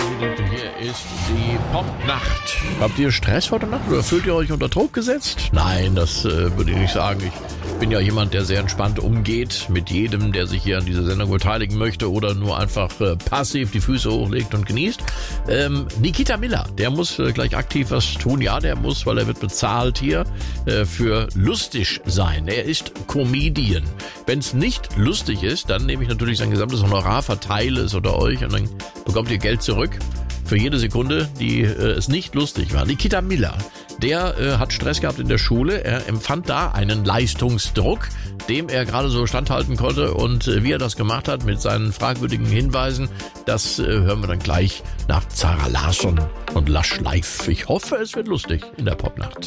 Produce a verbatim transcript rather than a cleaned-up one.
Hier ist die Popnacht. Habt ihr Stress heute Nacht oder fühlt ihr euch unter Druck gesetzt? Nein, das äh, würde ich nicht sagen. Ich bin ja jemand, der sehr entspannt umgeht mit jedem, der sich hier an dieser Sendung beteiligen möchte oder nur einfach äh, passiv die Füße hochlegt und genießt. Ähm, Nikita Miller, der muss äh, gleich aktiv was tun. Ja, der muss, weil er wird bezahlt hier äh, für lustig sein. Er ist Comedian. Wenn es nicht lustig ist, dann nehme ich natürlich sein gesamtes Honorar, verteile es unter euch und dann bekommt ihr Geld zurück für jede Sekunde, die äh, es nicht lustig war. Nikita Miller, der äh, hat Stress gehabt in der Schule. Er empfand da einen Leistungsdruck, dem er gerade so standhalten konnte. Und äh, wie er das gemacht hat mit seinen fragwürdigen Hinweisen, das äh, hören wir dann gleich nach Zara Larsson und Lush Life. Ich hoffe, es wird lustig in der Popnacht.